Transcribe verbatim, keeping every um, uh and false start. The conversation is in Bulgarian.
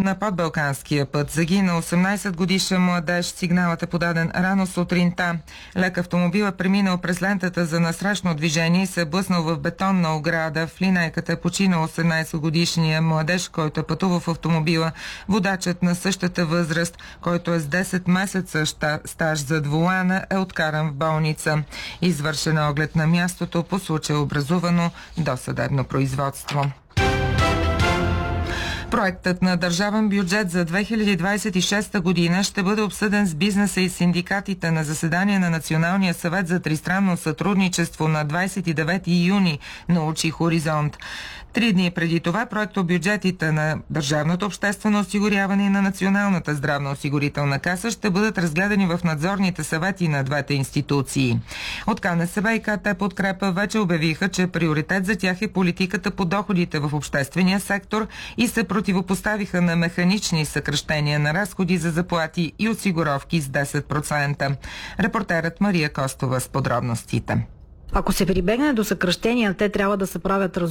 на подбалканския път загина осемнайсет годишен младеж. Сигналът е подаден рано сутринта. Лек автомобил е преминал през лентата за насрещно движение и се е блъснал в бетонна ограда. В линейката е починал осемнайсет годишния младеж, който е пътувал в автомобила. Водачът на същата възраст, който е с десет месеца стаж зад волана, е откаран в болница. Извършен оглед на мястото, по случай образувано досъдебно производство. Проектът на държавен бюджет за две хиляди двайсет и шеста година ще бъде обсъден с бизнеса и синдикатите на заседание на Националния съвет за тристранно сътрудничество на двайсет и девети юни, научи Хоризонт. Три дни преди това проектобюджетите на Държавното обществено осигуряване и на Националната здравноосигурителна каса ще бъдат разгледани в надзорните съвети на двете институции. От КНСБ и КТ Подкрепа вече обявиха, че приоритет за тях е политиката по доходите в обществения сектор и се противопоставиха на механични съкращения на разходи за заплати и осигуровки с десет процента. Репортерът Мария Костова с подробностите. Ако се прибегне до съкращения, те трябва да се правят разумно.